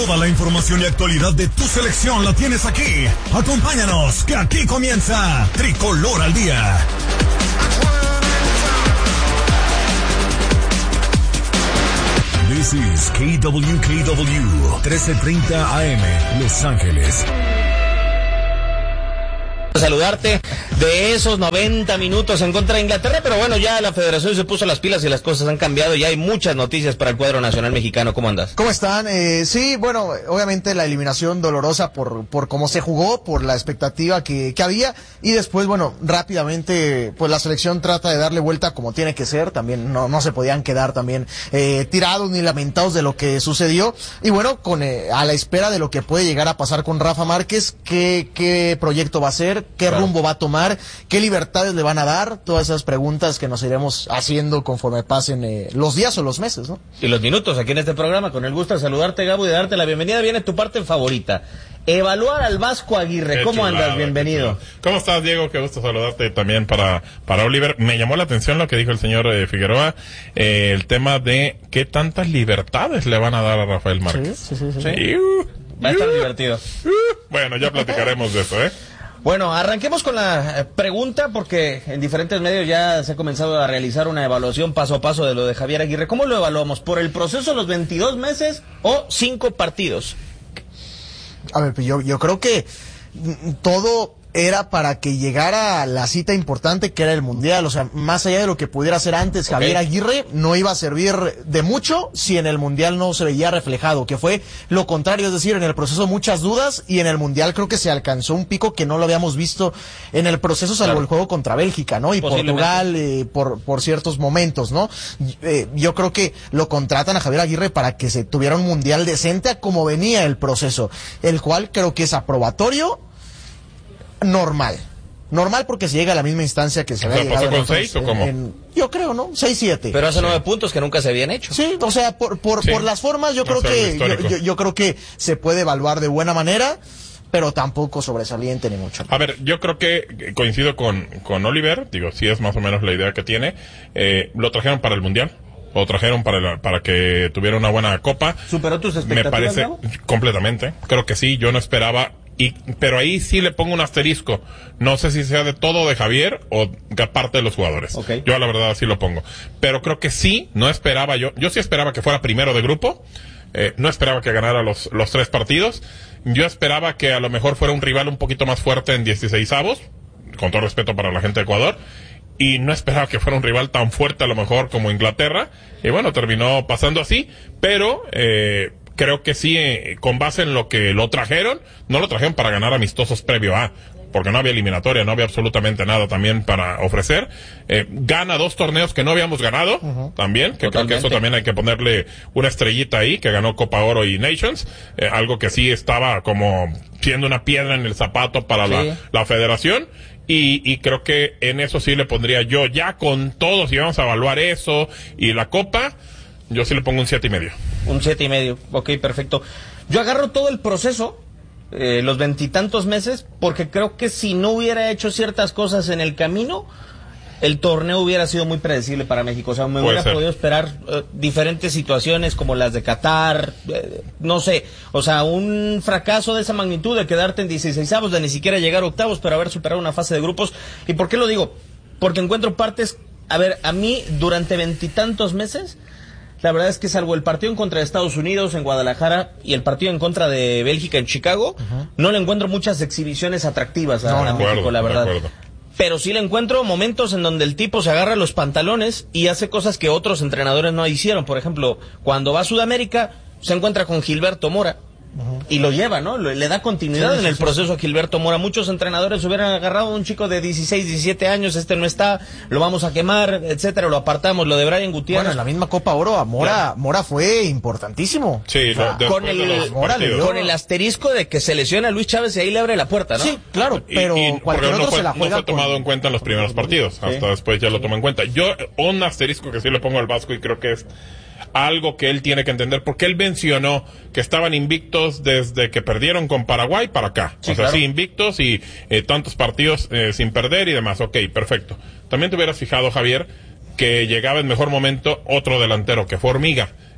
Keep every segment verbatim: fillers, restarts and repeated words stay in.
Toda la información y actualidad de tu selección la tienes aquí. Acompáñanos, que aquí comienza Tricolor al Día. This is K W K W, trece treinta A M, Los Ángeles. Saludarte de esos noventa minutos en contra de Inglaterra, pero bueno, ya la federación se puso las pilas y las cosas han cambiado, ya hay muchas noticias para el cuadro nacional mexicano. ¿Cómo andas? ¿Cómo están? Eh, sí, bueno, obviamente la eliminación dolorosa por por cómo se jugó, por la expectativa que, que había, y después, bueno, rápidamente, pues la selección trata de darle vuelta como tiene que ser, también no, no se podían quedar también eh, tirados ni lamentados de lo que sucedió, y bueno, con eh, a la espera de lo que puede llegar a pasar con Rafa Márquez, qué, qué proyecto va a ser, qué claro. rumbo va a tomar, qué libertades le van a dar, todas esas preguntas que nos iremos haciendo conforme pasen eh, los días o los meses, ¿no? Y los minutos aquí en este programa, con el gusto de saludarte, Gabo, y de darte la bienvenida. Viene tu parte favorita, evaluar al Vasco Aguirre. Qué ¿Cómo chulada, andas? Bienvenido. ¿Cómo estás, Diego? Qué gusto saludarte también para, para Oliver. Me llamó la atención lo que dijo el señor eh, Figueroa, eh, el tema de qué tantas libertades le van a dar a Rafael Márquez. Sí, sí, sí. sí. sí. Uh, va a estar uh, divertido. Uh, bueno, ya platicaremos de eso, ¿eh? Bueno, arranquemos con la pregunta, porque en diferentes medios ya se ha comenzado a realizar una evaluación paso a paso de lo de Javier Aguirre. ¿Cómo lo evaluamos? ¿Por el proceso de los veintidós meses o cinco partidos? A ver, yo, yo creo que todo era para que llegara la cita importante que era el Mundial, o sea, más allá de lo que pudiera hacer antes okay. Javier Aguirre, no iba a servir de mucho si en el Mundial no se veía reflejado, que fue lo contrario, es decir, en el proceso muchas dudas y en el Mundial creo que se alcanzó un pico que no lo habíamos visto en el proceso salvo claro. el juego contra Bélgica, ¿no? Y Portugal eh, por, por ciertos momentos, ¿no? Eh, yo creo que lo contratan a Javier Aguirre para que se tuviera un Mundial decente a como venía el proceso, el cual creo que es aprobatorio, normal. Normal porque se llega a la misma instancia que se había llegado. ¿Pasó con seis o cómo? En, yo creo, ¿no? seis siete. Pero hace sí. nueve puntos que nunca se habían hecho. Sí, o sea, por por, sí. por las formas yo creo o sea, que yo, yo, yo creo que se puede evaluar de buena manera, pero tampoco sobresaliente ni mucho. A ver, yo creo que coincido con, con Oliver, digo, sí es más o menos la idea que tiene. Eh, lo trajeron para el Mundial. O trajeron para la, para que tuviera una buena copa. ¿Superó tus expectativas? Me parece, ¿no? Completamente. Creo que sí, yo no esperaba. Y, pero ahí sí le pongo un asterisco. No sé si sea de todo de Javier o de parte de los jugadores. Okay. Yo la verdad sí lo pongo. Pero creo que sí, no esperaba yo. Yo sí esperaba que fuera primero de grupo. Eh, no esperaba que ganara los, los tres partidos. Yo esperaba que a lo mejor fuera un rival un poquito más fuerte en dieciseisavos. Con todo respeto para la gente de Ecuador. Y no esperaba que fuera un rival tan fuerte a lo mejor como Inglaterra. Y bueno, terminó pasando así. Pero eh, creo que sí, eh, con base en lo que lo trajeron, no lo trajeron para ganar amistosos previo a, porque no había eliminatoria, no había absolutamente nada también para ofrecer. Eh, gana dos torneos que no habíamos ganado, uh-huh. también, que Totalmente. Creo que eso también hay que ponerle una estrellita ahí, que ganó Copa Oro y Nations, eh, algo que sí estaba como siendo una piedra en el zapato para sí. la, la federación. Y, y creo que en eso sí le pondría yo, ya con todo, si vamos a evaluar eso y la Copa, yo sí le pongo un siete y medio. Un siete y medio, ok, perfecto. Yo agarro todo el proceso, eh, los veintitantos meses, porque creo que si no hubiera hecho ciertas cosas en el camino, el torneo hubiera sido muy predecible para México. O sea, me Puede hubiera ser. podido esperar uh, diferentes situaciones como las de Qatar, eh, no sé, o sea, un fracaso de esa magnitud de quedarte en dieciseisavos, de ni siquiera llegar a octavos, pero haber superado una fase de grupos. ¿Y por qué lo digo? Porque encuentro partes, a ver, a mí durante veintitantos meses, la verdad es que salvo el partido en contra de Estados Unidos en Guadalajara y el partido en contra de Bélgica en Chicago, uh-huh. no le encuentro muchas exhibiciones atractivas a, no, a México, acuerdo, la verdad. Pero sí le encuentro momentos en donde el tipo se agarra los pantalones y hace cosas que otros entrenadores no hicieron. Por ejemplo, cuando va a Sudamérica, se encuentra con Gilberto Mora. Uh-huh. Y lo lleva, ¿no? Le da continuidad sí, sí, en el sí, proceso sí. a Gilberto Mora. Muchos entrenadores hubieran agarrado a un chico de dieciséis, diecisiete años, este no está, lo vamos a quemar, etcétera, lo apartamos. Lo de Brian Gutiérrez. Bueno, en la misma Copa Oro a Mora, claro. Mora fue importantísimo. Sí, o sea, con el Mora con el asterisco de que se lesiona a Luis Chávez y ahí le abre la puerta, ¿no? Sí, claro, pero y, y cualquier otro no fue, se la juega. No fue tomado con... en cuenta en los primeros partidos, sí. hasta después ya lo tomó en cuenta. Yo, un asterisco que sí le pongo al Vasco y creo que es algo que él tiene que entender, porque él mencionó que estaban invictos desde que perdieron con Paraguay para acá. Sí, o sea, claro. sí, invictos y eh, tantos partidos eh, sin perder y demás. Ok, perfecto. También te hubieras fijado, Javier, que llegaba en mejor momento otro delantero, que fue Hormiga,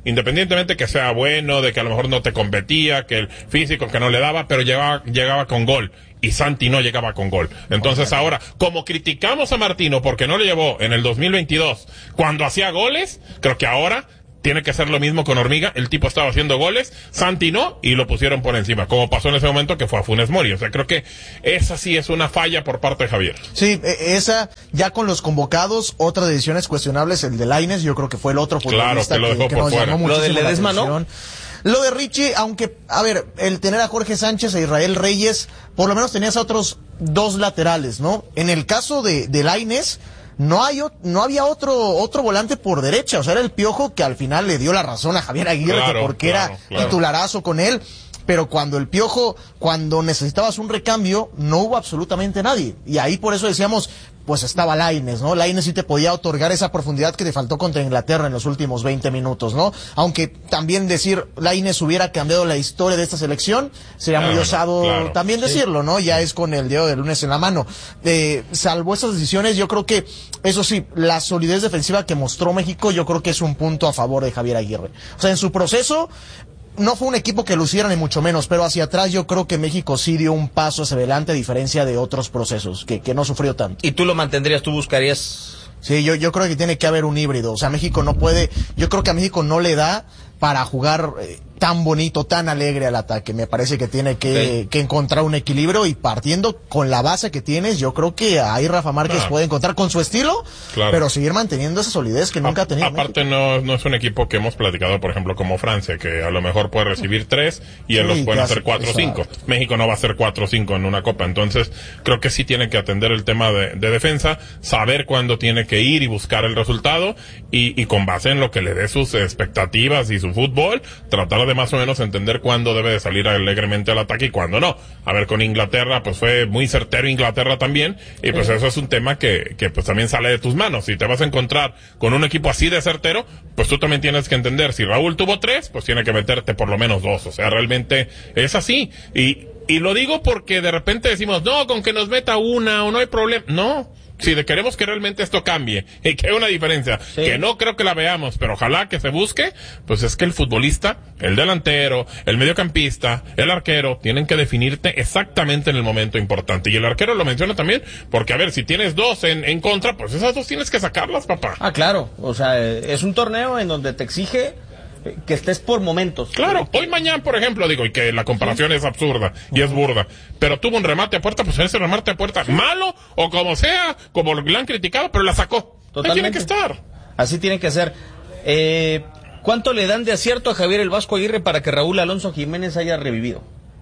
independientemente que sea bueno, de que a lo mejor no te competía, que el físico que no le daba, pero llegaba, llegaba con gol. Y Santi no llegaba con gol. Entonces ahora, como criticamos a Martino porque no le llevó en el dos mil veintidós cuando hacía goles, creo que ahora tiene que hacer lo mismo con Hormiga. El tipo estaba haciendo goles, Santi no, y lo pusieron por encima, como pasó en ese momento que fue a Funes Mori. O sea, creo que esa sí es una falla por parte de Javier. Sí, esa, ya con los convocados, otras decisiones cuestionables, el de Lainez, yo creo que fue el otro futbolista claro, que, lo dejó que, que por nos fuera. llamó Lo de muchísimo la Ledesma, atención. ¿No? Lo de Richie, aunque, a ver, el tener a Jorge Sánchez e Israel Reyes, por lo menos tenías a otros dos laterales, ¿no? En el caso de, de Lainez, no hay, no había otro, otro volante por derecha, o sea, era el Piojo que al final le dio la razón a Javier Aguirre, claro, porque claro, era claro. titularazo con él, pero cuando el Piojo, cuando necesitabas un recambio, no hubo absolutamente nadie, y ahí por eso decíamos, pues estaba Lainez, ¿no? Lainez sí te podía otorgar esa profundidad que te faltó contra Inglaterra en los últimos veinte minutos, ¿no? Aunque también decir Lainez hubiera cambiado la historia de esta selección, sería muy Ah, osado claro. también Sí. decirlo, ¿no? Ya es con el dedo del lunes en la mano. Eh, salvo esas decisiones, yo creo que, eso sí, la solidez defensiva que mostró México, yo creo que es un punto a favor de Javier Aguirre. O sea, en su proceso, no fue un equipo que luciera ni mucho menos, pero hacia atrás yo creo que México sí dio un paso hacia adelante a diferencia de otros procesos, que, que no sufrió tanto. ¿Y tú lo mantendrías, tú buscarías? Sí, yo, yo creo que tiene que haber un híbrido. O sea, México no puede, yo creo que a México no le da para jugar eh, tan bonito, tan alegre al ataque. Me parece que tiene que, Okay. que encontrar un equilibrio y partiendo con la base que tienes, yo creo que ahí Rafa Márquez Ah. puede encontrar con su estilo, Claro. pero seguir manteniendo esa solidez que nunca ha tenido. Aparte no, no es un equipo que hemos platicado, por ejemplo, como Francia, que a lo mejor puede recibir tres y él Sí, los puede que hacer hace- cuatro o cinco. México no va a hacer cuatro o cinco en una copa. Entonces, creo que sí tiene que atender el tema de, de defensa, saber cuándo tiene que ir y buscar el resultado y, y con base en lo que le dé sus expectativas y su fútbol, tratar de más o menos entender cuándo debe de salir alegremente al ataque y cuándo no. A ver, con Inglaterra, pues fue muy certero Inglaterra también, y pues eso es un tema que, que pues también sale de tus manos. Si te vas a encontrar con un equipo así de certero, pues tú también tienes que entender, si Raúl tuvo tres, pues tiene que meterte por lo menos dos. O sea, realmente es así. Y, y lo digo porque de repente decimos, no, con que nos meta una o no hay problema. No. Si de queremos que realmente esto cambie y que haya una diferencia, Sí. que no creo que la veamos, pero ojalá que se busque, pues es que el futbolista, el delantero, el mediocampista, el arquero, tienen que definirte exactamente en el momento importante. Y el arquero lo menciona también, porque a ver, si tienes dos en, en contra, pues esas dos tienes que sacarlas, papá. Ah, claro. O sea, eh, es un torneo en donde te exige eh, que estés por momentos. Claro, hoy mañana, por ejemplo, digo, y que la comparación es absurda y es burda, pero tuvo un remate a puerta, pues ese remate a puerta, malo o como sea, como le han criticado, pero la sacó. Ahí Totalmente. tiene que estar. Así tiene que ser. Eh, ¿Cuánto le dan de acierto a Javier el Vasco Aguirre para que Raúl Alonso Jiménez haya revivido?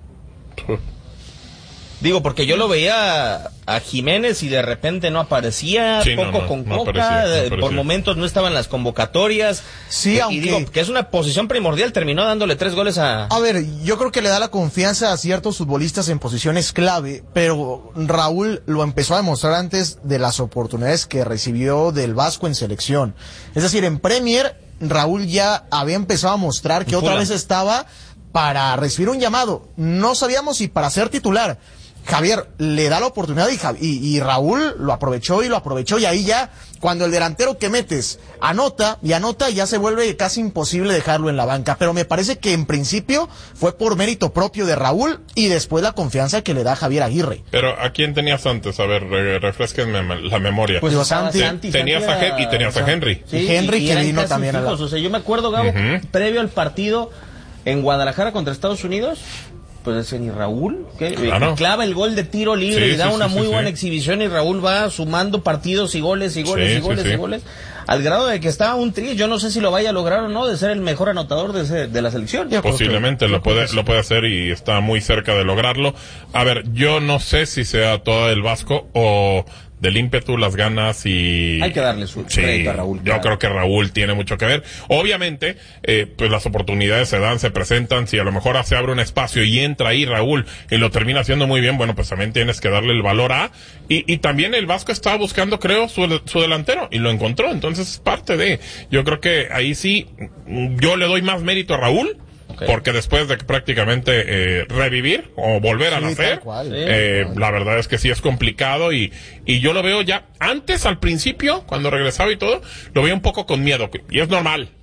Digo, porque yo lo veía a Jiménez y de repente no aparecía, Sí, no, poco no, con no Coca, aparecía, no eh, aparecía. por momentos no estaban las convocatorias. Sí, y aunque- digo, que es una posición primordial, terminó dándole tres goles a... A ver, yo creo que le da la confianza a ciertos futbolistas en posiciones clave, pero Raúl lo empezó a demostrar antes de las oportunidades que recibió del Vasco en selección. Es decir, en Premier, Raúl ya había empezado a mostrar que En otra Fulham. vez estaba para recibir un llamado. No sabíamos si para ser titular. Javier le da la oportunidad y, Jav- y, y Raúl lo aprovechó y lo aprovechó y ahí ya, cuando el delantero que metes anota y anota, ya se vuelve casi imposible dejarlo en la banca. Pero me parece que en principio fue por mérito propio de Raúl y después la confianza que le da Javier Aguirre. Pero ¿a quién tenías antes? A ver, re- refresquenme la memoria. Pues, Digo, estaba Santi. Tenías a era- Hen- y tenías a Henry. Sí, Y Henry y que eran vino casi también a la- fijos. O sea, yo me acuerdo, Gabo, Ujú. previo al partido en Guadalajara contra Estados Unidos, pues decían, ¿y Raúl? ¿Qué? Claro. Clava el gol de tiro libre Sí, y da sí, una sí, muy sí, buena sí. exhibición y Raúl va sumando partidos y goles y goles Sí, y sí, goles sí. y goles, al grado de que estaba un tri. Yo no sé si lo vaya a lograr o no de ser el mejor anotador de, ese- de la selección. Yo creo Posiblemente que- lo puede, lo puede hacer y está muy cerca de lograrlo. A ver, yo no sé si sea todo el Vasco o del ímpetu, las ganas y... Hay que darle su Sí, crédito a Raúl. yo claro. creo que Raúl tiene mucho que ver. Obviamente, eh, pues las oportunidades se dan, se presentan. Si a lo mejor se abre un espacio y entra ahí Raúl y lo termina haciendo muy bien, bueno, pues también tienes que darle el valor a... Y, y también el Vasco estaba buscando, creo, su, su delantero y lo encontró. Entonces es parte de... Yo creo que ahí sí, mm, yo le doy más mérito a Raúl. Ok. Porque después de prácticamente eh, revivir o volver a Sí, nacer, tal cual. Sí. eh, la verdad es que sí es complicado y, y yo lo veo ya antes, al principio, cuando regresaba y todo, lo veía un poco con miedo, y es normal.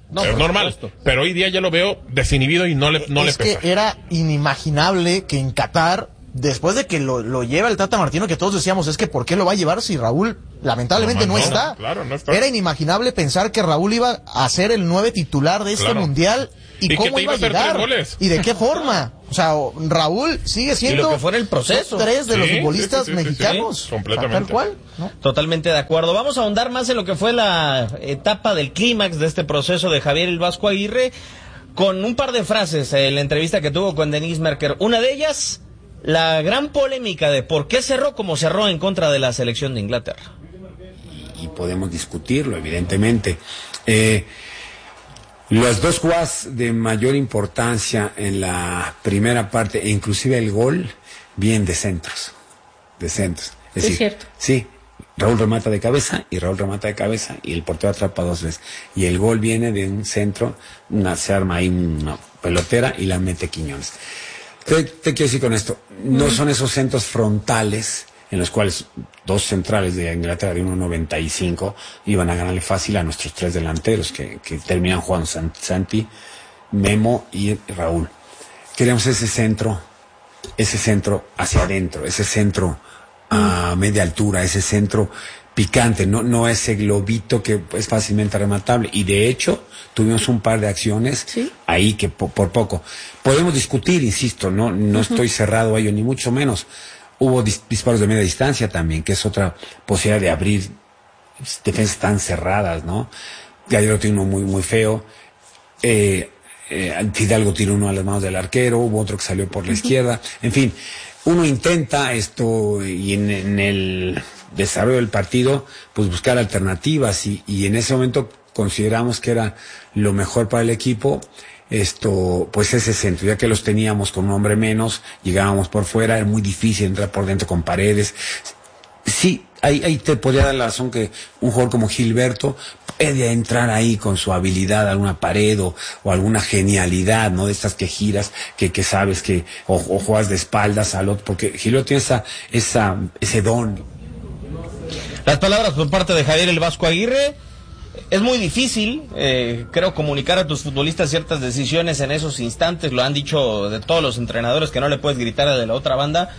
No, es normal. Supuesto. Pero hoy día ya lo veo desinhibido y no le, no es le pesa. que era inimaginable que en Qatar, después de que lo, lo lleva el Tata Martino, que todos decíamos, es que ¿por qué lo va a llevar si Raúl lamentablemente no, no, no está? Claro, no está. Era inimaginable pensar que Raúl iba a ser el nueve titular de este Claro. mundial. ¿Y, Y cómo que te iba a iba a hacer llegar? tres goles. ¿Y de qué forma? O sea, Raúl sigue siendo Y lo que fuera el proceso. top tres de Sí, los sí, futbolistas sí, sí, sí, mexicanos. sí, completamente. Tal cual, ¿no? Totalmente de acuerdo. Vamos a ahondar más en lo que fue la etapa del clímax de este proceso de Javier el Vasco Aguirre con un par de frases en la entrevista que tuvo con Denise Merker. Una de ellas, la gran polémica de por qué cerró como cerró en contra de la selección de Inglaterra. Y, y podemos discutirlo, evidentemente. Eh, Las dos jugadas de mayor importancia en la primera parte, e inclusive el gol, vienen de centros. De centros. Es, es decir, cierto. Sí, Raúl remata de cabeza y Raúl remata de cabeza y el portero atrapa dos veces. Y el gol viene de un centro, una, se arma ahí una pelotera y la mete Quiñones. ¿Qué te quiero decir con esto? No son esos centros frontales en los cuales dos centrales de Inglaterra de uno noventa y cinco iban a ganarle fácil a nuestros tres delanteros que, que terminan jugando Santi, Memo y Raúl. Queríamos ese centro, ese centro hacia adentro, ese centro a media altura, ese centro picante, no, no ese globito que es fácilmente rematable. Y de hecho, tuvimos un par de acciones ¿Sí? ahí que po, por poco. Podemos discutir, insisto, no, no uh-huh. estoy cerrado a ello, ni mucho menos. Hubo dis- disparos de media distancia también, que es otra posibilidad de abrir defensas tan cerradas, ¿no? Gallero tiene uno muy, muy feo. Eh, eh, Fidalgo tiró uno a las manos del arquero, hubo otro que salió por la uh-huh. izquierda. En fin, uno intenta esto y en, en el desarrollo del partido, pues buscar alternativas y, y en ese momento consideramos que era lo mejor para el equipo. Esto, pues ese centro, ya que los teníamos con un hombre menos, llegábamos por fuera, era muy difícil entrar por dentro con Paredes. Sí, ahí, ahí te podría dar la razón que un jugador como Gilberto puede entrar ahí con su habilidad a alguna pared o, o alguna genialidad, ¿no? De estas que giras, que, que sabes que, o, o juegas de espaldas al otro, porque Gilberto tiene esa, esa, ese don. Las palabras por parte de Javier el Vasco Aguirre. Es muy difícil, eh, creo, comunicar a tus futbolistas ciertas decisiones en esos instantes. Lo han dicho de todos los entrenadores que no le puedes gritar a de la otra banda.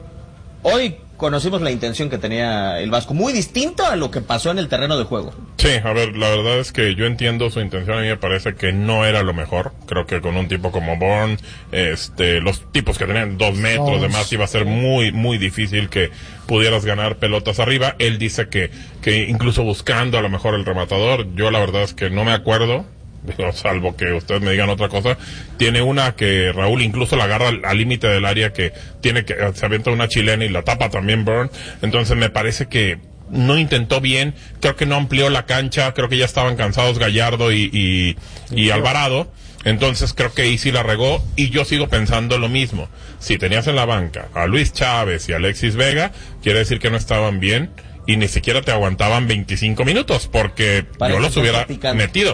Hoy conocimos la intención que tenía el Vasco, muy distinto a lo que pasó en el terreno de juego. Sí, a ver, la verdad es que yo entiendo su intención, a mí me parece que no era lo mejor. Creo que con un tipo como Bourne, este, los tipos que tenían dos metros oh. de más, iba a ser muy, muy difícil que pudieras ganar pelotas arriba. Él dice que, que incluso buscando a lo mejor el rematador, yo la verdad es que no me acuerdo, salvo que ustedes me digan otra cosa. Tiene una que Raúl incluso la agarra al límite del área, que tiene que, se avienta una chilena y la tapa también Bourne. Entonces me parece que no intentó bien, creo que no amplió la cancha, creo que ya estaban cansados Gallardo y, y, y Alvarado. Entonces creo que ahí sí la regó, y yo sigo pensando lo mismo. Si tenías en la banca a Luis Chávez y Alexis Vega, quiere decir que no estaban bien y ni siquiera te aguantaban veinticinco minutos, porque Parece yo los hubiera metido.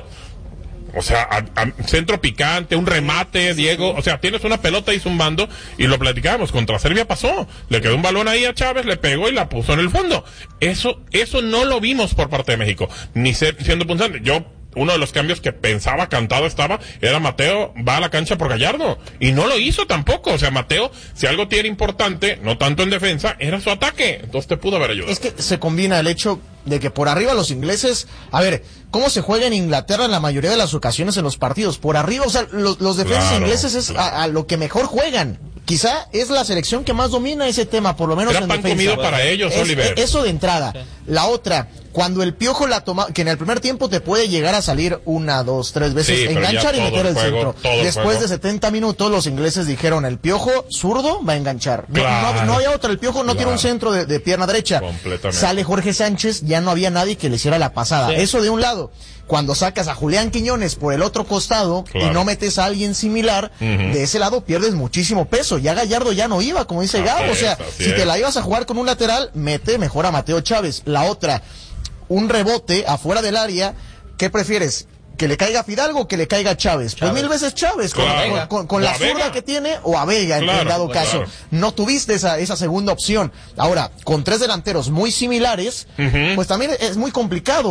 O sea, a, a, centro picante, un remate, Diego, o sea, tienes una pelota y zumbando, y lo platicábamos, contra Serbia pasó, le quedó un balón ahí a Chávez, le pegó y la puso en el fondo. Eso, eso no lo vimos por parte de México, ni ser, siendo punzante. Yo, uno de los cambios que pensaba cantado estaba, era Mateo va a la cancha por Gallardo, y no lo hizo tampoco. O sea, Mateo, si algo tiene importante, no tanto en defensa, era su ataque, entonces te pudo haber ayudado. Es que se combina el hecho de que por arriba los ingleses, a ver, ¿cómo se juega en Inglaterra en la mayoría de las ocasiones en los partidos? Por arriba, o sea, los, los defensas Claro, ingleses es claro. a, a lo que mejor juegan. Quizá es la selección que más domina ese tema, por lo menos Era en pan defensa. comido para ellos, Es- Oliver. Eso de entrada. Sí. La otra, cuando el Piojo la toma, que en el primer tiempo te puede llegar a salir una, dos, tres veces, Sí, pero enganchar ya y todo meter el el juego, centro. todo el Después juego. de setenta minutos, los ingleses dijeron, el Piojo zurdo va a enganchar. No, Claro. no, no había otra, el Piojo no Claro. tiene un centro de, de pierna derecha. Completamente. Sale Jorge Sánchez, ya no había nadie que le hiciera la pasada. Sí. Eso de un lado. Cuando sacas a Julián Quiñones por el otro costado Claro. y no metes a alguien similar, Ujú. de ese lado pierdes muchísimo peso. Ya Gallardo ya no iba, como dice Así Gabo. O es, sea, así si es. te la ibas a jugar con un lateral, mete mejor a Mateo Chávez. La otra, un rebote afuera del área, ¿qué prefieres? ¿Que le caiga Fidalgo o que le caiga Chávez? Pues Chávez. mil veces Chávez, con, Claro. con- con- con O la a Vega. zurda que tiene, o a Vega, en- Claro, en dado pues, caso. claro. No tuviste esa, esa segunda opción. Ahora, con tres delanteros muy similares, Ujú. pues también es muy complicado.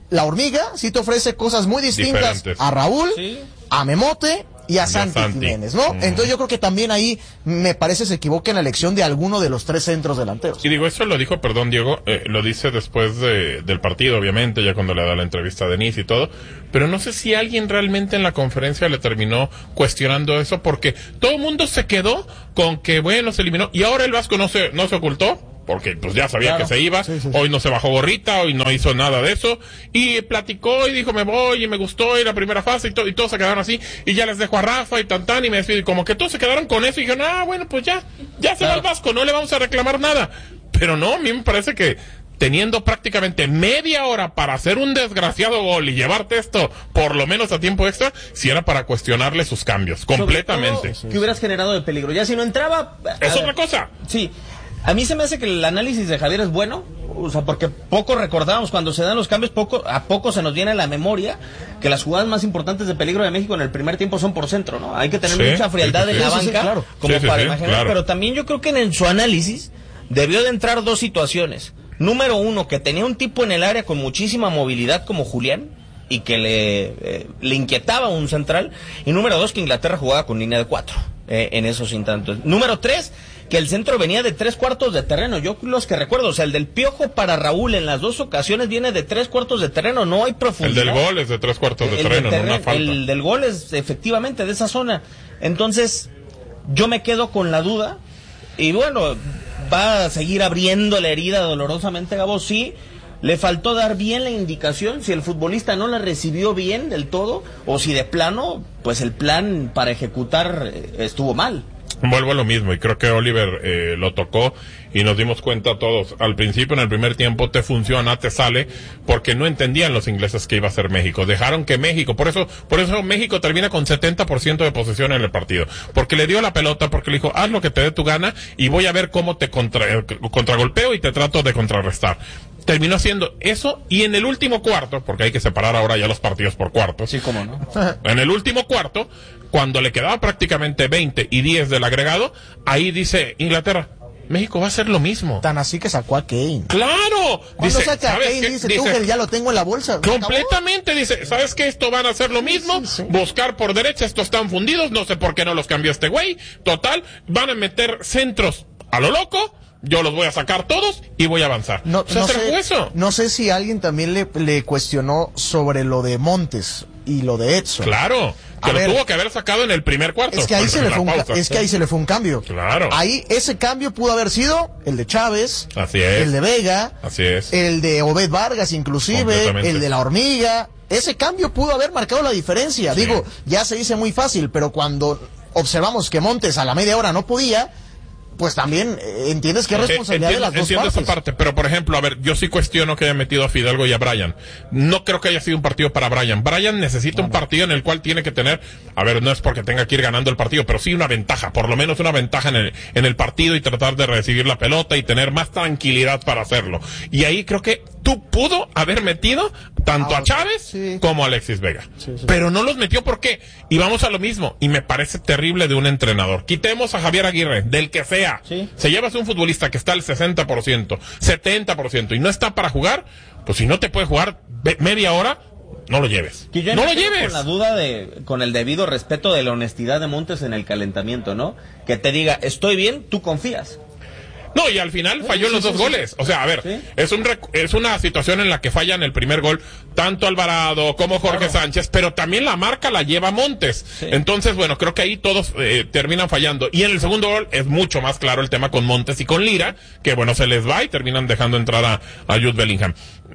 la Hormiga sí te ofrece cosas muy distintas Diferentes. a Raúl, Sí. a Memote y a Y Santi, a Santi. Jiménez, ¿no? Mm. Entonces yo creo que también ahí me parece se equivoca en la elección de alguno de los tres centros delanteros. Y digo, eso lo dijo, perdón Diego, eh, lo dice después de, del partido, obviamente, ya cuando le da la entrevista a Denise y todo, pero no sé si alguien realmente en la conferencia le terminó cuestionando eso, porque todo el mundo se quedó con que, bueno, se eliminó, y ahora el Vasco no se, no se ocultó, porque pues ya sabía Claro. que se iba, Sí, sí, sí. hoy no se bajó gorrita, hoy no hizo nada de eso, y platicó y dijo me voy y me gustó y la primera fase y, to- y todos se quedaron así, y ya les dejo a Rafa y Tantán y me despido, y como que todos se quedaron con eso y dijeron, ah, bueno, pues ya, ya se va Claro. el Vasco, no le vamos a reclamar nada, pero no, a mí me parece que teniendo prácticamente media hora para hacer un desgraciado gol y llevarte esto por lo menos a tiempo extra, si era para cuestionarle sus cambios, Sobre completamente. todo, ¿qué hubieras generado de peligro? Ya si no entraba... a Es ver, otra cosa. Sí. A mí se me hace que el análisis de Javier es bueno, o sea, porque poco recordamos cuando se dan los cambios, poco a poco se nos viene a la memoria que las jugadas más importantes de peligro de México en el primer tiempo son por centro, ¿no? Hay que tener Sí, mucha frialdad sí, sí, en la sí. Sí, sí, banca, claro. como Sí, sí, para sí, imaginar, claro. pero también yo creo que en, en su análisis debió de entrar dos situaciones. Número uno, que tenía un tipo en el área con muchísima movilidad como Julián, y que le, eh, le inquietaba un central. Y número dos, que Inglaterra jugaba con línea de cuatro eh, en esos instantes. Número tres, que el centro venía de tres cuartos de terreno. Yo los que recuerdo, o sea, el del Piojo para Raúl en las dos ocasiones viene de tres cuartos de terreno, no hay El profundidad. del gol es de tres cuartos de El terreno, del no una terreno- falta. el del gol es efectivamente de esa zona. Entonces, yo me quedo con la duda. Y bueno, va a seguir abriendo la herida dolorosamente, Gabo. Sí, le faltó dar bien la indicación, si el futbolista no la recibió bien del todo, o si de plano, pues el plan para ejecutar eh, estuvo mal. Vuelvo a lo mismo y creo que Oliver eh, lo tocó y nos dimos cuenta todos. Al principio, en el primer tiempo, te funciona, te sale, porque no entendían los ingleses que iba a ser México. Dejaron que México, por eso, por eso México termina con setenta por ciento de posesión en el partido. Porque le dio la pelota, porque le dijo, haz lo que te dé tu gana y voy a ver cómo te contra, contragolpeo y te trato de contrarrestar. Terminó haciendo eso y en el último cuarto, porque hay que separar ahora ya los partidos por cuartos. Sí, cómo no. En el último cuarto, cuando le quedaba prácticamente veinte y diez del agregado, ahí dice Inglaterra, México va a hacer lo mismo. Tan así que sacó a Kane. ¡Claro! Cuando Dice, saca a ¿sabes Kane qué? dice, Dice, Tuchel, ya lo tengo en la bolsa. ¿Se acabó? completamente, dice, ¿sabes qué? Esto van a hacer lo mismo, sí, sí. buscar por derecha, estos están fundidos, no sé por qué no los cambió este güey, total, van a meter centros a lo loco, yo los voy a sacar todos y voy a avanzar. No, o sea, no se sé, fue eso. no sé si alguien también le, le cuestionó sobre lo de Montes y lo de Edson. Claro, que A lo ver, tuvo que haber sacado en el primer cuarto. Es que ahí en se le la fue un, ca- pausa. es que ahí se le fue un cambio. Claro. Ahí ese cambio pudo haber sido el de Chávez, Así es. el de Vega, Así es. el de Obed Vargas inclusive, Completamente. el de la Hormiga. Ese cambio pudo haber marcado la diferencia. Sí. Digo, ya se dice muy fácil, pero cuando observamos que Montes a la media hora no podía, pues también eh, entiendes que es responsabilidad Eh, de las dos entiendo partes. esa parte, pero por ejemplo, a ver, yo sí cuestiono que haya metido a Fidalgo y a Brian. No creo que haya sido un partido para Brian. Brian necesita un partido en el cual tiene que tener, a ver, no es porque tenga que ir ganando el partido, pero sí una ventaja, por lo menos una ventaja en el, en el partido y tratar de recibir la pelota y tener más tranquilidad para hacerlo. Y ahí creo que tú pudo haber metido tanto Ah, a Chávez sí. como a Alexis Vega. Pero no los metió, ¿por qué? Y vamos a lo mismo, y me parece terrible de un entrenador. Quitemos a Javier Aguirre, del que sea. Sí. Se llevas un futbolista que está al sesenta por ciento, setenta por ciento y no está para jugar, pues si no te puede jugar ve- media hora, no lo lleves. Que yo No me lo quedo lleves. con la duda de, con el debido respeto de la honestidad de Montes en el calentamiento, ¿no? Que te diga, estoy bien, tú confías. No, y al final falló en los sí, dos sí, goles. O sea, a ver, Sí. es un rec- es una situación en la que fallan el primer gol tanto Alvarado como Jorge Sánchez, pero también la marca la lleva Montes. Sí. Entonces, bueno, creo que ahí todos eh, terminan fallando. Y en el segundo gol es mucho más claro el tema con Montes y con Lira, que bueno, se les va y terminan dejando entrar a, a Jude Bellingham.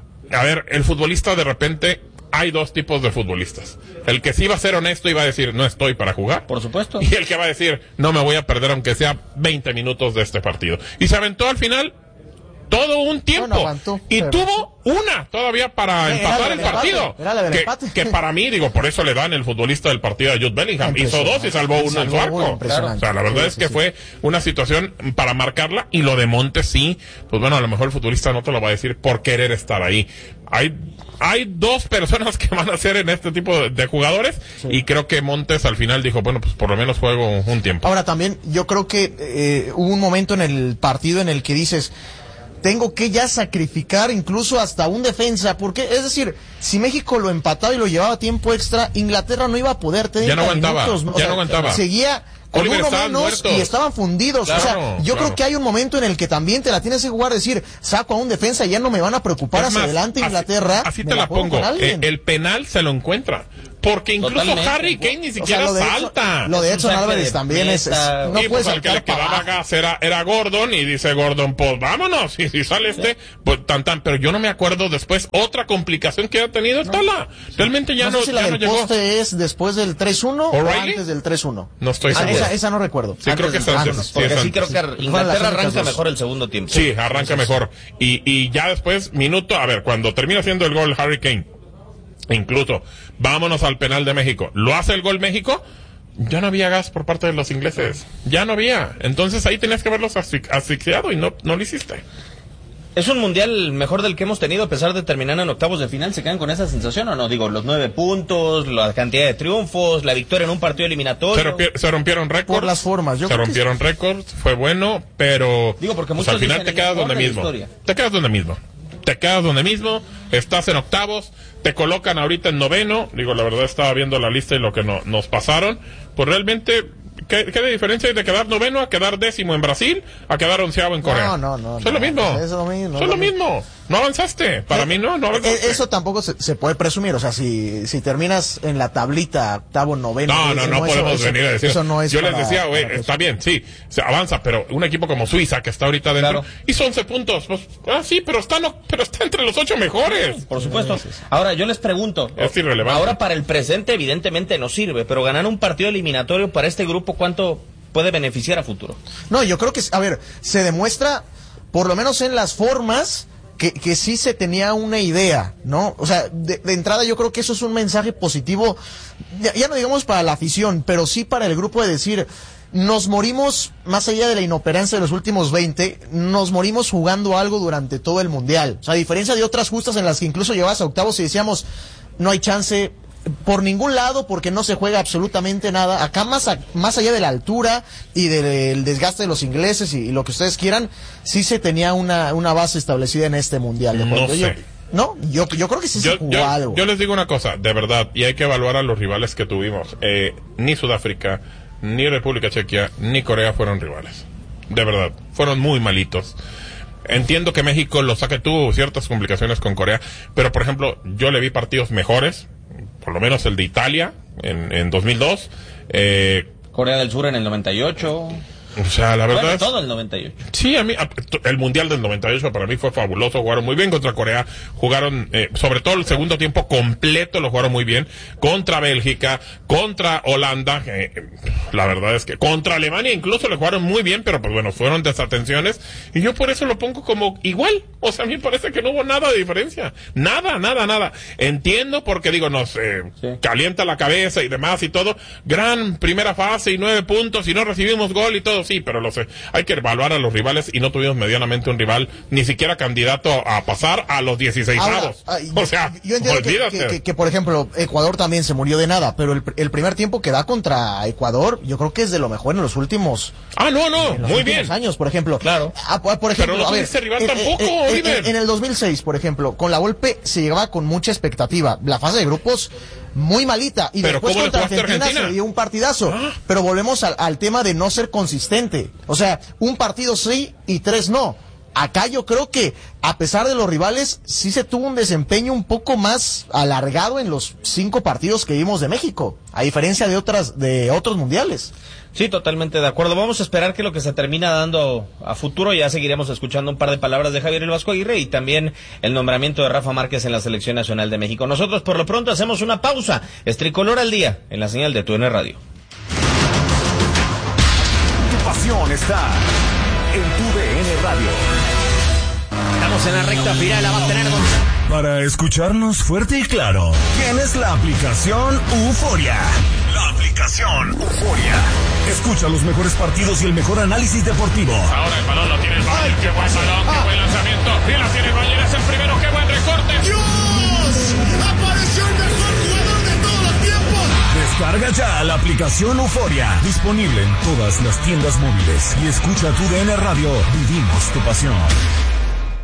A ver, el futbolista de repente, hay dos tipos de futbolistas. El que sí va a ser honesto y va a decir, no estoy para jugar. Por supuesto. Y el que va a decir, no me voy a perder aunque sea veinte minutos de este partido. Y se aventó al final todo un tiempo. Bueno, aguantó, y pero- tuvo una todavía para Era empatar la el del empate, partido. era la del que, empate. que para mí, digo, por eso le dan el futbolista del partido a Jude Bellingham. Hizo Impresionante. dos y salvó uno en su Salvó uno, arco. impresionante. O sea, la verdad Sí, es sí, que sí. fue una situación para marcarla. Y lo de Montes sí, pues bueno, a lo mejor el futbolista no te lo va a decir por querer estar ahí. Hay hay dos personas que van a ser en este tipo de, de jugadores y creo que Montes al final dijo, bueno, pues por lo menos juego un tiempo. Ahora también yo creo que eh, hubo un momento en el partido en el que dices, tengo que ya sacrificar incluso hasta un defensa, porque es decir, si México lo empataba y lo llevaba a tiempo extra, Inglaterra no iba a poder tener ya no aguantaba, minutos, ya o sea, no aguantaba. Seguía con Oliver, uno menos muertos. y estaban fundidos. Claro, o sea, yo claro. creo que hay un momento en el que también te la tienes que jugar, decir, saco a un defensa y ya no me van a preocupar Es hacia más, adelante así- Inglaterra. Así, me te la, juego pongo. con alguien. Eh, el penal se lo encuentra. Porque incluso Totalmente. Harry Kane ni O sea, siquiera lo de Edson- salta. lo de Es un Edson saque Álvarez de también es, es- meta. no Sí, puedes pues al que le saltar para quedaba abajo. gas era, era Gordon y dice Gordon, pues vámonos. Y si sale este, pues tan tan. Pero yo no me acuerdo después otra complicación que ha tenido Tala. Realmente ya no no, sé si la ya no del llegó. poste es después del tres uno o ¿O'Reilly? antes del tres uno. No estoy Ah, seguro. esa, esa no recuerdo. Sí, creo que es del- antes. antes. Sí, Porque es sí antes. creo que Fueron las Inglaterra únicas arranca dos. mejor el segundo tiempo. Sí, arranca mejor. Y, y ya después, minuto, a ver, cuando termina haciendo el gol Harry Kane, incluso, vámonos al penal de México. ¿Lo hace el gol México? Ya no había gas por parte de los ingleses. Ya no había. Entonces ahí tenías que haberlos asfix- asfixiado y no, no lo hiciste. ¿Es un mundial mejor del que hemos tenido a pesar de terminar en octavos de final? ¿Se quedan con esa sensación o no? Digo, los nueve puntos, la cantidad de triunfos, la victoria en un partido eliminatorio. Se, rompi- se rompieron récords. Por las formas, yo se creo que rompieron récords, fue bueno, pero Digo, porque pues, muchos al final dicen te el quedas mejor donde de la mismo. historia. Te quedas donde mismo. Te quedas donde mismo, estás en octavos, te colocan ahorita en noveno. Digo, la verdad estaba viendo la lista y lo que no, nos pasaron. Pues realmente, ¿qué, qué de diferencia hay de quedar noveno a quedar décimo en Brasil a quedar onceavo en Corea? No, no, no. Son lo no, mismo. Es lo mismo. Son lo mismo. No avanzaste. Para mí no, no avanzaste. Eh, Eso tampoco se, se puede presumir. O sea, si, si terminas en la tablita, octavo, noveno. No, no, no eso- podemos eso- venir a decir. Eso no es Yo les para- decía, güey, para que- está bien, sí, se avanza, pero un equipo como Suiza, que está ahorita dentro, Claro. hizo once puntos. Pues, ah, sí, pero está, no, pero está entre los ocho mejores. Por supuesto. Ahora, yo les pregunto. Es irrelevante. Ahora, para el presente, evidentemente no sirve, pero ganar un partido eliminatorio para este grupo, ¿cuánto puede beneficiar a futuro? No, yo creo que, a ver, se demuestra, por lo menos en las formas, que, que sí se tenía una idea, ¿no? O sea, de, de entrada yo creo que eso es un mensaje positivo, ya, ya no digamos para la afición, pero sí para el grupo de decir, nos morimos, más allá de la inoperancia de los últimos veinte, nos morimos jugando algo durante todo el Mundial. O sea, a diferencia de otras justas en las que incluso llegabas a octavos y decíamos, no hay chance por ningún lado porque no se juega absolutamente nada. Acá más, a- más allá de la altura y del desgaste de los ingleses y, y lo que ustedes quieran, sí se tenía una, una base establecida en este Mundial. De No juego. Yo- sé. no, yo, yo creo que sí Yo, se jugó yo- algo. yo les digo una cosa, de verdad, y hay que evaluar a los rivales que tuvimos. Eh, ni Sudáfrica, ni República Chequia, ni Corea fueron rivales. De verdad, fueron muy malitos. Entiendo que México lo saque, tuvo ciertas complicaciones con Corea, pero por ejemplo, yo le vi partidos mejores, por lo menos el de Italia en, en dos mil dos. Eh, Corea del Sur en el noventa y ocho. o sea, la verdad Bueno, es... todo el noventa y ocho. Sí, a mí, a- el Mundial del noventa y ocho para mí fue fabuloso, jugaron muy bien contra Corea, jugaron, eh, sobre todo el segundo tiempo completo lo jugaron muy bien, contra Bélgica, contra Holanda, eh, eh, la verdad es que contra Alemania incluso le jugaron muy bien, pero pues bueno, fueron desatenciones, y yo por eso lo pongo como igual, o sea, a mí me parece que no hubo nada de diferencia, nada, nada, nada, entiendo porque digo, nos eh, Sí. calienta la cabeza y demás y todo, gran primera fase y nueve puntos y no recibimos gol y todo, sí, pero lo sé, hay que evaluar a los rivales y no tuvimos medianamente un rival ni siquiera candidato a pasar a los dieciséis Ahora, avos. ah, O sea, yo entiendo que, olvídate. que- que- que, por ejemplo, Ecuador también se murió de nada, pero el, el primer tiempo que da contra Ecuador, yo creo que es de lo mejor en los últimos, Ah, no, no, en los muy últimos bien. años, por ejemplo. Claro. Ah, por por ejemplo, Pero no a ver, tuviste rival en- tampoco, en- en- Oliver. En, en el dos mil seis, por ejemplo, con la Volpe se llegaba con mucha expectativa. La fase de grupos muy malita y Pero después ¿cómo le contra jugaste a Argentina, Argentina? se dio un partidazo. Ah. Pero volvemos al, al tema de no ser consistente. O sea, un partido sí y tres no. Acá yo creo que, a pesar de los rivales, sí se tuvo un desempeño un poco más alargado en los cinco partidos que vimos de México, a diferencia de otras, de otros mundiales. Sí, totalmente de acuerdo. Vamos a esperar que lo que se termina dando a futuro, ya seguiremos escuchando un par de palabras de Javier El Vasco Aguirre y también el nombramiento de Rafa Márquez en la Selección Nacional de México. Nosotros por lo pronto hacemos una pausa. Es Tricolor al día en la señal de Tu N Radio. Tu pasión está en Tu D N Radio. Estamos en la recta final, la va a tener Gonzalo. Para escucharnos fuerte y claro, tienes la aplicación Euforia. La aplicación Euforia. Escucha los mejores partidos y el mejor análisis deportivo. Ahora el balón lo tiene el Bayern, qué buen balón, qué buen lanzamiento. Bien la tiene el Bayern, es el primero, qué buen recorte. ¡Dios! ¡Apareció el mejor jugador de todos los tiempos! Descarga ya la aplicación Euforia. Disponible en todas las tiendas móviles. Y escucha Tu D N Radio. Vivimos tu pasión.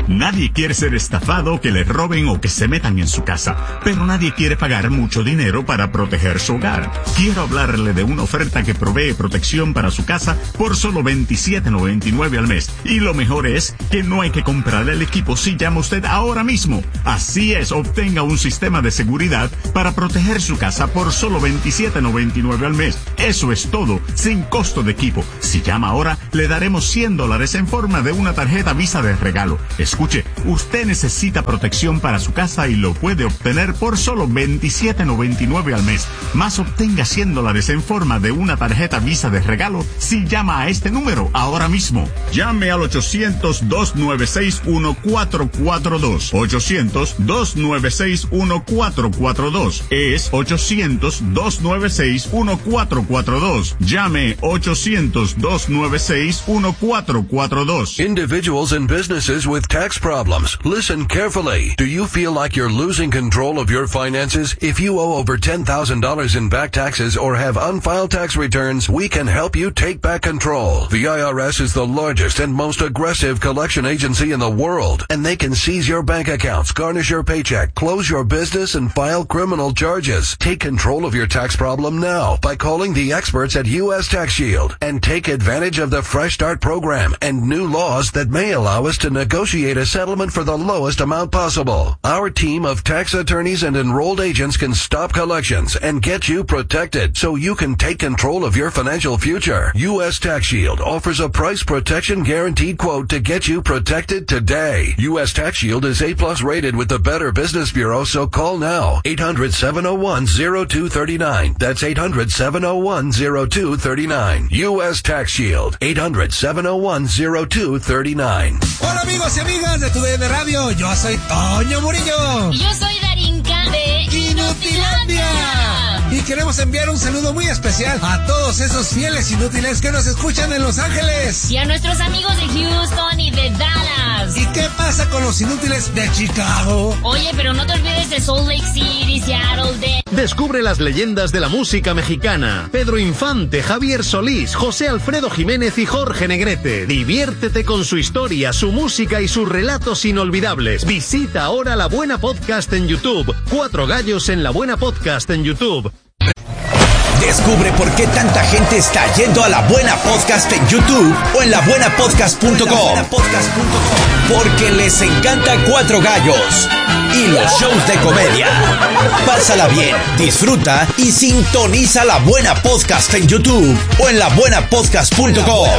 Nadie quiere ser estafado, que le roben o que se metan en su casa, pero nadie quiere pagar mucho dinero para proteger su hogar. Quiero hablarle de una oferta que provee protección para su casa por solo veintisiete noventa y nueve al mes. Y lo mejor es que no hay que comprar el equipo si llama usted ahora mismo. Así es, obtenga un sistema de seguridad para proteger su casa por solo veintisiete noventa y nueve al mes. Eso es todo, sin costo de equipo. Si llama ahora, le daremos cien dólares en forma de una tarjeta Visa de regalo. Escuche, usted necesita protección para su casa y lo puede obtener por solo veintisiete noventa y nueve al mes. Más obtenga cien dólares en forma de una tarjeta Visa de regalo si llama a este número ahora mismo. Llame al ochocientos, dos nueve seis, uno cuatro cuatro dos. ochocientos, dos nueve seis, uno cuatro cuatro dos. Es ochocientos, dos nueve seis, uno cuatro cuatro dos. Llame ochocientos, dos nueve seis, uno cuatro cuatro dos. Individuals and businesses with tax problems, listen carefully. Do you feel like you're losing control of your finances? If you owe over ten thousand dollars in back taxes or have unfiled tax returns, we can help you take back control. The I R S is the largest and most aggressive collection agency in the world, and they can seize your bank accounts, garnish your paycheck, close your business, and file criminal charges. Take control of your tax problem now by calling the experts at U S Tax Shield and take advantage of the Fresh Start program and new laws that may allow us to negotiate a settlement for the lowest amount possible. Our team of tax attorneys and enrolled agents can stop collections and get you protected so you can take control of your financial future. U S Tax Shield offers a price protection guaranteed quote to get you protected today. U S Tax Shield is A plus rated with the Better Business Bureau, so call now. eight hundred, seven oh one, oh two three nine. That's eight hundred, seven oh one, oh two three nine. U S Tax Shield. eight hundred, seven oh one, oh two three nine. Hola amigos y amigas de Tu D N Radio, yo soy Toño Murillo. Y yo soy Darinka de Inutilandia. Y queremos enviar un saludo muy especial a todos esos fieles inútiles que nos escuchan en Los Ángeles. Y a nuestros amigos de Houston y de Dallas. ¿Y qué pasa con los inútiles de Chicago? Oye, pero no te olvides de Salt Lake City, Seattle, de... Descubre las leyendas de la música mexicana. Pedro Infante, Javier Solís, José Alfredo Jiménez y Jorge Negrete. Diviértete con su historia, su música y sus relatos inolvidables. Visita ahora La Buena Podcast en YouTube. Cuatro gallos en La Buena Podcast en YouTube. Descubre por qué tanta gente está yendo a La Buena Podcast en YouTube o en la buena podcast punto com. Porque les encanta Cuatro Gallos y los shows de comedia. Pásala bien, disfruta y sintoniza La Buena Podcast en YouTube o en la buena podcast punto com.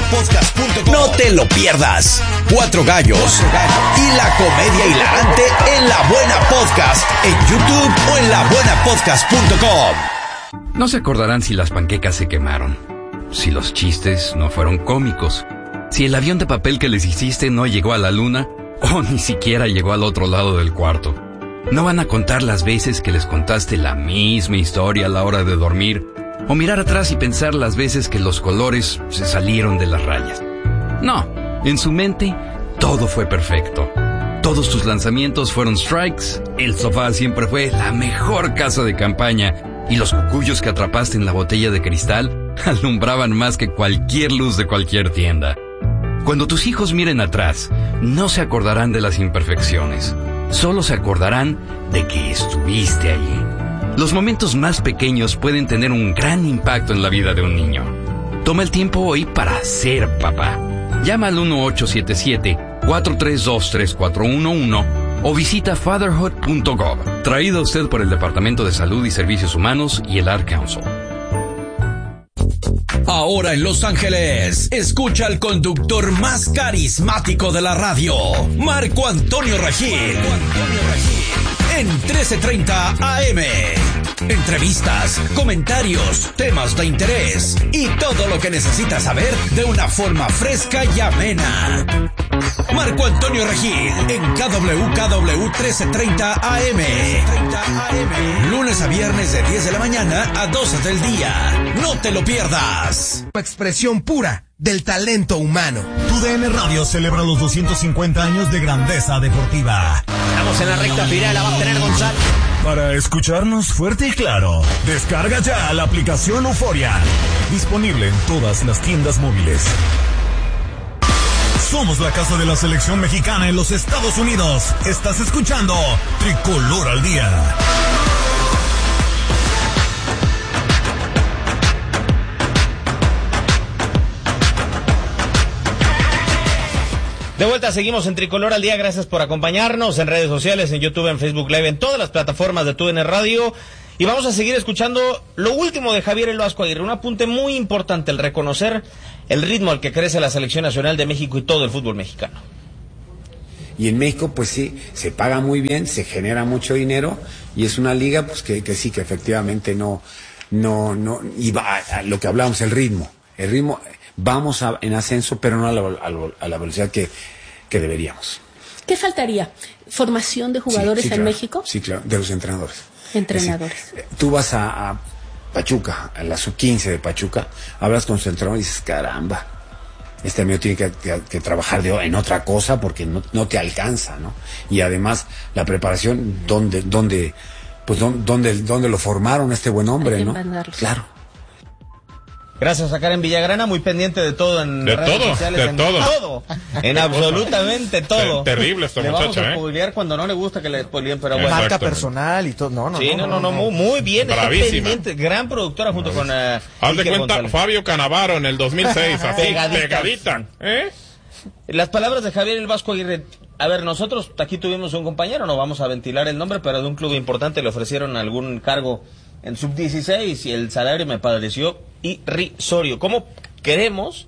No te lo pierdas. Cuatro Gallos y la comedia hilarante en La Buena Podcast en YouTube o en la buena podcast punto com. No se acordarán si las panquecas se quemaron, si los chistes no fueron cómicos, si el avión de papel que les hiciste no llegó a la luna o ni siquiera llegó al otro lado del cuarto. No van a contar las veces que les contaste la misma historia a la hora de dormir o mirar atrás y pensar las veces que los colores se salieron de las rayas. No, en su mente todo fue perfecto. Todos tus lanzamientos fueron strikes, el sofá siempre fue la mejor casa de campaña y los cucuyos que atrapaste en la botella de cristal alumbraban más que cualquier luz de cualquier tienda. Cuando tus hijos miren atrás, no se acordarán de las imperfecciones, solo se acordarán de que estuviste allí. Los momentos más pequeños pueden tener un gran impacto en la vida de un niño. Toma el tiempo hoy para ser papá. Llama al uno ocho siete siete, cuatro tres dos, tres cuatro uno uno o visita fatherhood punto gov. Traído a usted por el Departamento de Salud y Servicios Humanos y el Ad Council. Ahora en Los Ángeles, escucha al conductor más carismático de la radio, Marco Antonio Regil. En trece treinta A M. Entrevistas, comentarios, temas de interés y todo lo que necesitas saber de una forma fresca y amena. Marco Antonio Regil en K W K W trece treinta A M. Lunes a viernes de diez de la mañana a doce del día. No te lo pierdas. Expresión pura del talento humano. Tu D N Radio celebra los doscientos cincuenta años de grandeza deportiva. Estamos en la recta final, la va a tener Gonzalo. Para escucharnos fuerte y claro, descarga ya la aplicación Euforia. Disponible en todas las tiendas móviles. Somos la casa de la selección mexicana en los Estados Unidos. Estás escuchando Tricolor al Día. De vuelta, seguimos en Tricolor al Día. Gracias por acompañarnos en redes sociales, en YouTube, en Facebook Live, en todas las plataformas de TUDN Radio. Y vamos a seguir escuchando lo último de Javier El Vasco Aguirre. Un apunte muy importante, el reconocer el ritmo al que crece la Selección Nacional de México y todo el fútbol mexicano. Y en México, pues sí, se paga muy bien, se genera mucho dinero, y es una liga, pues que, que sí, que efectivamente no, no, no, y va a, a lo que hablábamos, el ritmo. El ritmo, vamos a, en ascenso, pero no a la, a la, a la velocidad que, que deberíamos. ¿Qué faltaría? ¿Formación de jugadores sí, sí, en claro, México? Sí, claro, de los entrenadores. Entrenadores. Decir, tú vas a, a Pachuca, a la sub quince de Pachuca, hablas con su entrenador y dices, caramba, este amigo tiene que, que, que trabajar de, en otra cosa porque no, no te alcanza, ¿no? Y además, la preparación, ¿dónde, dónde, pues, dónde, dónde, dónde lo formaron este buen hombre, ¿no? Claro. Gracias a Karen Villagrana, muy pendiente de todo en de redes todo, sociales. de en todo. todo. En absolutamente todo. Ter terrible esta le muchacha, vamos a ¿eh? spoilear cuando no le gusta que le spoileen, pero bueno. Marca personal y todo. No, no, sí, no. no, no, no, no, muy bien. Está bravísima. pendiente, gran productora junto con... Uh, Haz de cuenta, González. Fabio Canavaro en el dos mil seis, así, Pegadita. pegadita. ¿Eh? Las palabras de Javier El Vasco Aguirre. A ver, nosotros aquí tuvimos un compañero, no vamos a ventilar el nombre, pero de un club importante le ofrecieron algún cargo en sub dieciséis y el salario me pareció irrisorio. ¿Cómo queremos,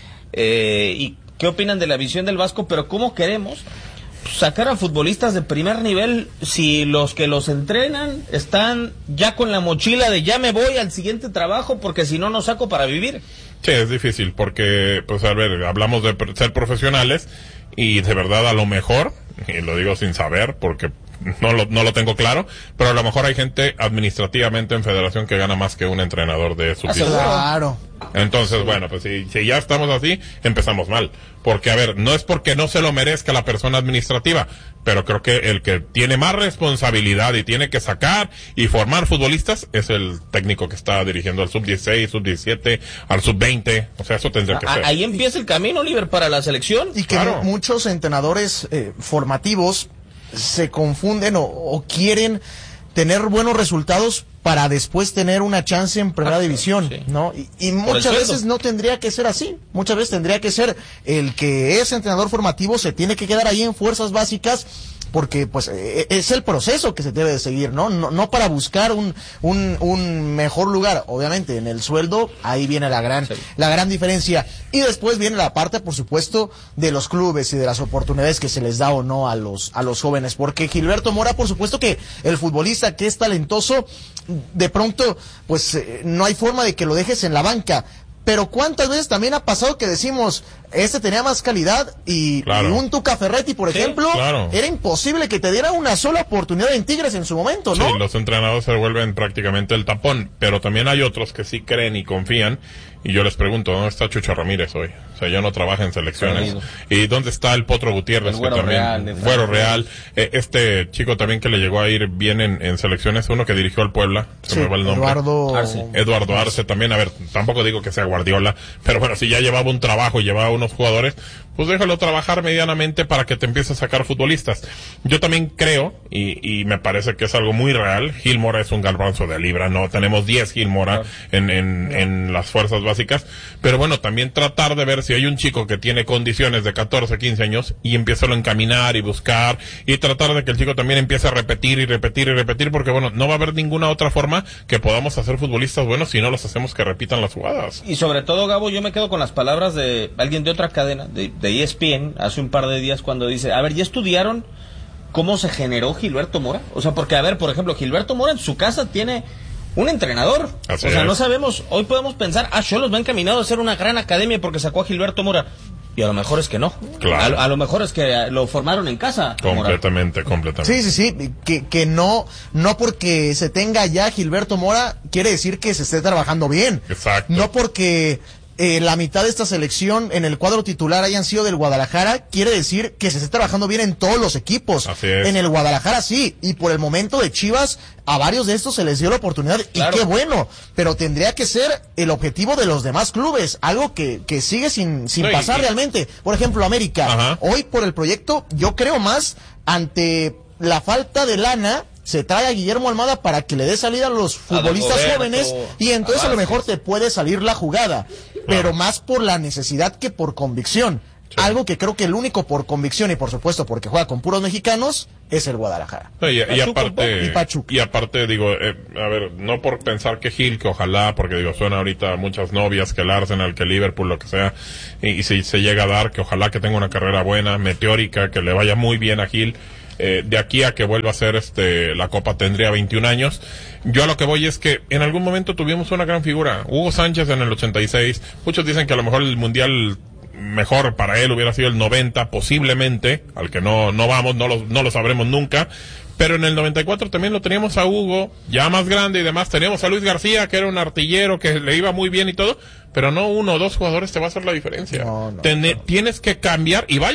eh, y qué opinan de la visión del Vasco, pero cómo queremos sacar a futbolistas de primer nivel si los que los entrenan están ya con la mochila de ya me voy al siguiente trabajo porque si no, no saco para vivir? Sí, es difícil porque, pues a ver, hablamos de ser profesionales y de verdad a lo mejor, y lo digo sin saber porque no lo, no lo tengo claro, pero a lo mejor hay gente administrativamente en federación que gana más que un entrenador de su dieciséis. Claro. Entonces, bueno, pues si, si ya estamos así, empezamos mal. Porque, a ver, no es porque no se lo merezca la persona administrativa, pero creo que el que tiene más responsabilidad y tiene que sacar y formar futbolistas es el técnico que está dirigiendo al sub dieciséis, sub diecisiete, al sub veinte. O sea, eso tendría que ser. Ahí empieza el camino, Oliver, para la selección. Y que Claro. muchos entrenadores eh, formativos se confunden o, o quieren tener buenos resultados para después tener una chance en primera división, sí. ¿no? Y, y muchas veces no tendría que ser así. Muchas veces tendría que ser el que es entrenador formativo se tiene que quedar ahí en fuerzas básicas porque pues eh, es el proceso que se debe de seguir, ¿no? No, no para buscar un, un, un mejor lugar. Obviamente, en el sueldo, ahí viene la gran, sí. la gran diferencia. Y después viene la parte, por supuesto, de los clubes y de las oportunidades que se les da o no a los, a los jóvenes. Porque Gilberto Mora, por supuesto que el futbolista que es talentoso, de pronto, pues eh, no hay forma de que lo dejes en la banca. Pero cuántas veces también ha pasado que decimos, este tenía más calidad y, claro. y un Tuca Ferretti, por sí, ejemplo, claro. era imposible que te diera una sola oportunidad en Tigres en su momento, ¿no? Sí, los entrenadores se vuelven prácticamente el tapón, pero también hay otros que sí creen y confían, y yo les pregunto, ¿dónde está Chucho Ramírez hoy? O sea, ya no trabaja en selecciones. ¿Y dónde está el Potro Gutiérrez? El Güero que también, Real. Güero Real. Eh, este chico también que le llegó a ir bien en, en selecciones, uno que dirigió al Puebla, se sí, me va el nombre. Eduardo Arce. Eduardo Arce también, a ver, tampoco digo que sea Guardiola, pero bueno, si ya llevaba un trabajo y llevaba unos jugadores, pues déjalo trabajar medianamente para que te empiece a sacar futbolistas. Yo también creo, y, y me parece que es algo muy real, Gil Mora es un garbanzo de libra, no tenemos diez Gil Mora en, en, en las fuerzas básicas, pero bueno, también tratar de ver si hay un chico que tiene condiciones de catorce, quince años y empieza a encaminar y buscar y tratar de que el chico también empiece a repetir y repetir y repetir, porque bueno, no va a haber ninguna otra forma que podamos hacer futbolistas buenos si no los hacemos que repitan las jugadas. Y sobre todo, Gabo, yo me quedo con las palabras de alguien de otra cadena, de, de E S P N, hace un par de días cuando dice, a ver, ¿ya estudiaron cómo se generó Gilberto Mora? O sea, porque, a ver, por ejemplo, Gilberto Mora en su casa tiene un entrenador. Así o sea, es. no sabemos, hoy podemos pensar, ah, Xolos va encaminado a ser una gran academia porque sacó a Gilberto Mora. Y a lo mejor es que no. Claro. A, a lo mejor es que lo formaron en casa. Completamente, Mora. completamente. Sí, sí, sí, que, que no, no porque se tenga ya Gilberto Mora quiere decir que se esté trabajando bien. Exacto. No porque eh, la mitad de esta selección en el cuadro titular hayan sido del Guadalajara, quiere decir que se está trabajando bien en todos los equipos. Así es. En el Guadalajara sí, y por el momento de Chivas, a varios de estos se les dio la oportunidad, claro. Y qué bueno, pero tendría que ser el objetivo de los demás clubes, algo que, que sigue sin, sin sí, pasar y... realmente. Por ejemplo, América, Ajá. Hoy por el proyecto, yo creo más ante la falta de lana, se trae a Guillermo Almada para que le dé salida a los futbolistas Roberto, jóvenes y entonces a, a lo mejor te puede salir la jugada, pero ah. más por la necesidad que por convicción. Sí. Algo que creo que el único por convicción y por supuesto porque juega con puros mexicanos es el Guadalajara. No, y, y aparte, y, Pachuca. y aparte digo, eh, a ver, no por pensar que Gil, que ojalá, porque digo, suena ahorita muchas novias, que el Arsenal, que el Liverpool, lo que sea, y, y si se llega a dar, que ojalá que tenga una carrera buena, meteórica, que le vaya muy bien a Gil. Eh, de aquí a que vuelva a ser este la Copa tendría veintiún años. Yo a lo que voy es que en algún momento tuvimos una gran figura, Hugo Sánchez en el ochenta y seis. Muchos dicen que a lo mejor el mundial mejor para él hubiera sido el noventa, posiblemente, al que no no vamos, no lo, no lo sabremos nunca. Pero en el noventa y cuatro también lo teníamos a Hugo, ya más grande y demás. Teníamos a Luis García, que era un artillero, que le iba muy bien y todo. Pero no uno o dos jugadores te va a hacer la diferencia. No, no, Ten, no. Tienes que cambiar y vaya.